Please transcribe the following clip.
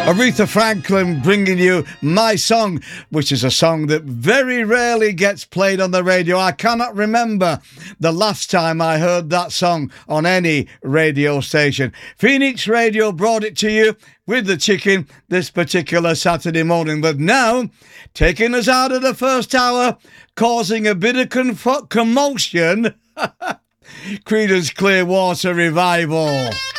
Aretha Franklin bringing you My Song, which is a song that very rarely gets played on the radio. I cannot remember the last time I heard that song on any radio station. Phoenix Radio brought it to you with the chicken this particular Saturday morning. But now, taking us out of the first hour, causing a bit of commotion, Creedence Clearwater Revival.